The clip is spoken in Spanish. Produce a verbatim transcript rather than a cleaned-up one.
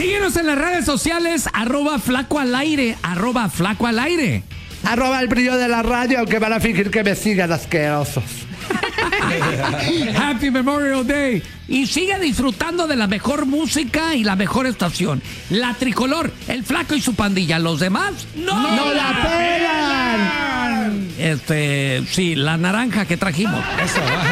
Síguenos en las redes sociales, arroba flaco al aire, arroba flaco al aire. Arroba el brillo de la radio, aunque van a fingir que me sigan asquerosos. Happy Memorial Day. Y sigue disfrutando de la mejor música y la mejor estación. La Tricolor, el Flaco y su pandilla. Los demás no, ¡No la pegan! Este, sí, la naranja que trajimos. Eso, ajá.